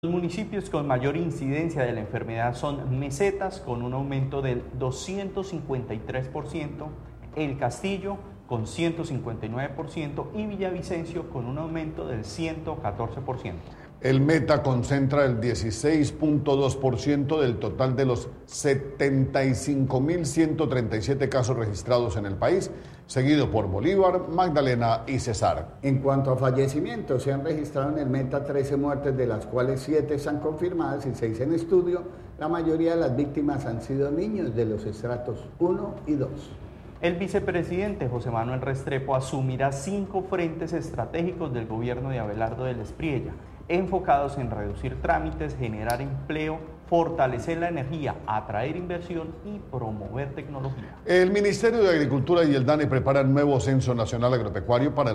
Los municipios con mayor incidencia de la enfermedad son Mesetas, con un aumento del 253%, El Castillo, con 159%, y Villavicencio, con un aumento del 114%. El Meta concentra el 16.2% del total de los 75.137 casos registrados en el país, seguido por Bolívar, Magdalena y Cesar. En cuanto a fallecimientos, se han registrado en el Meta 13 muertes, de las cuales 7 están confirmadas y 6 en estudio. La mayoría de las víctimas han sido niños de los estratos 1 y 2. El vicepresidente José Manuel Restrepo asumirá 5 frentes estratégicos del gobierno de Abelardo del Espriella, enfocados en reducir trámites, generar empleo, fortalecer la energía, atraer inversión y promover tecnología. El Ministerio de Agricultura y el DANE preparan nuevo Censo Nacional Agropecuario para el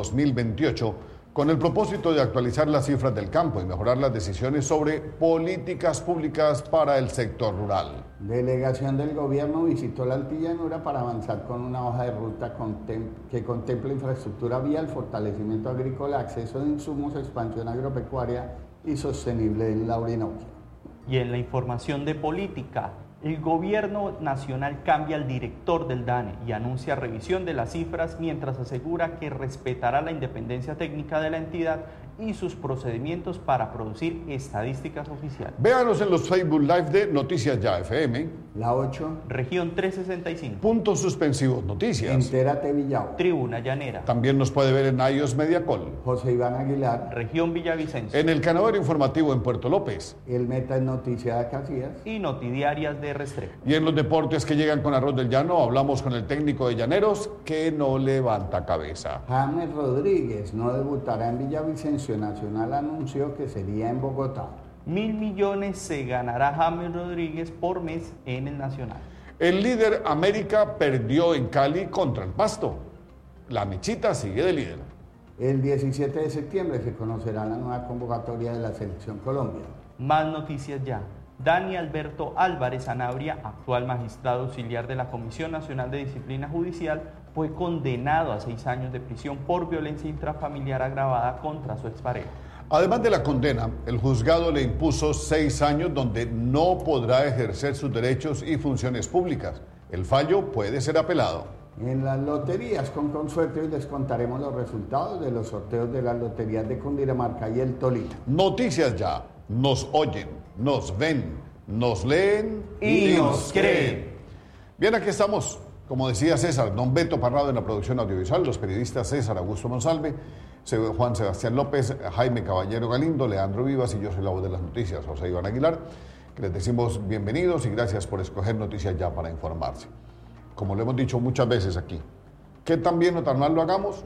2028 con el propósito de actualizar las cifras del campo y mejorar las decisiones sobre políticas públicas para el sector rural. Delegación del gobierno visitó la Altillanura para avanzar con una hoja de ruta que contempla infraestructura vial, fortalecimiento agrícola, acceso de insumos, expansión agropecuaria y sostenible en la Orinoquia. Y en la información de política, el gobierno nacional cambia al director del DANE y anuncia revisión de las cifras, mientras asegura que respetará la independencia técnica de la entidad y sus procedimientos para producir estadísticas oficiales. Véanos en los Facebook Live de Noticias Ya FM. La 8. Región 365. Puntos suspensivos Noticias. Entérate Villao. Tribuna Llanera. También nos puede ver en iOS Mediacol. José Iván Aguilar. Región Villavicencio. En el Canadero Informativo en Puerto López. El Meta en Noticias de Casillas. Y Notidiarias de Restrepo. Y en los deportes que llegan con Arroz del Llano, hablamos con el técnico de Llaneros que no levanta cabeza. James Rodríguez no debutará en Villavicencio. Nacional anunció que sería en Bogotá. 1.000 millones se ganará James Rodríguez por mes en el Nacional. El líder América perdió en Cali contra el Pasto. La Mechita sigue de líder. El 17 de septiembre se conocerá la nueva convocatoria de la Selección Colombia. Más noticias ya. Dani Alberto Álvarez Sanabria, actual magistrado auxiliar de la Comisión Nacional de Disciplina Judicial, fue condenado a 6 años de prisión por violencia intrafamiliar agravada contra su expareja. Además de la condena, el juzgado le impuso 6 años donde no podrá ejercer sus derechos y funciones públicas. El fallo puede ser apelado. En las loterías con Consuerte hoy les contaremos los resultados de los sorteos de las loterías de Cundinamarca y el Tolima. Noticias Ya. Nos oyen, nos ven, nos leen y nos creen. Bien, aquí estamos. Como decía César, don Beto Parrado en la producción audiovisual, los periodistas César Augusto Monsalve, Juan Sebastián López, Jaime Caballero Galindo, Leandro Vivas y yo soy la voz de las noticias, José Iván Aguilar, que les decimos bienvenidos y gracias por escoger Noticias Ya para informarse. Como lo hemos dicho muchas veces aquí, que tan bien o tan mal lo hagamos,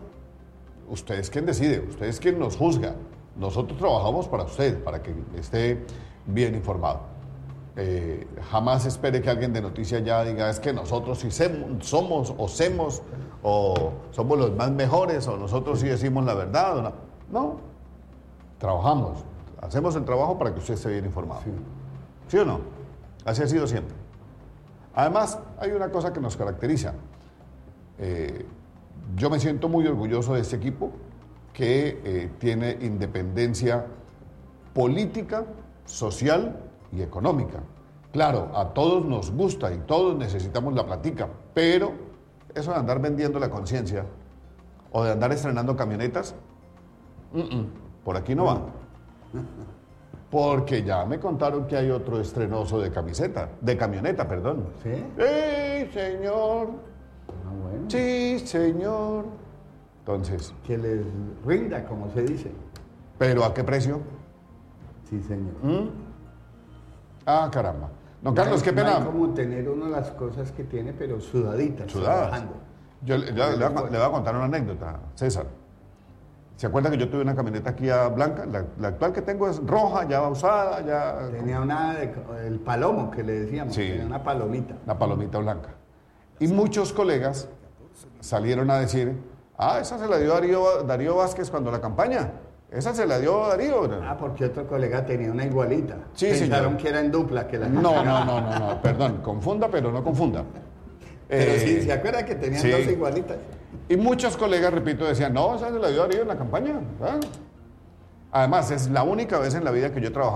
usted es quien decide, usted es quien nos juzga. Nosotros trabajamos para usted, para que esté bien informado. Jamás espere que alguien de Noticias Ya diga, es que nosotros sí somos o somos los más mejores, o nosotros sí decimos la verdad. No, no. Trabajamos, hacemos el trabajo para que usted esté bien informado. Sí. ¿Sí o no? Así ha sido siempre. Además, hay una cosa que nos caracteriza. Yo me siento muy orgulloso de este equipo que tiene independencia política, social y económica. Claro, a todos nos gusta y todos necesitamos la platica, pero eso de andar vendiendo la conciencia o de andar estrenando camionetas, por aquí no va. Porque ya me contaron que hay otro estrenoso de camioneta, perdón. ¿Sí? ¡Sí, señor! Ah, bueno. Sí, señor. Entonces, Que les rinda, como se dice. ¿pero a qué precio? Sí, señor. Ah, caramba. Don Carlos, qué pena. No hay como tener uno las cosas que tiene, pero sudaditas. Sudadas. trabajando. Yo le voy a contar una anécdota, César. ¿Se acuerda que yo tuve una camioneta aquí blanca? La actual que tengo es roja, ya usada, ya... Tenía el palomo que le decíamos, Sí. tenía una palomita. La palomita blanca. Y muchos colegas salieron a decir, esa se la dio Darío Vázquez cuando la campaña. Esa se la dio Darío. Porque otro colega tenía una igualita. Sí, Pensaron señor. que era en dupla. Que la No, perdón, confunda, pero no confunda. Pero sí, ¿se acuerda que tenían sí. 2 igualitas? Y muchos colegas, repito, decían, no, esa se la dio Darío en la campaña. Además, es la única vez en la vida que yo he trabajado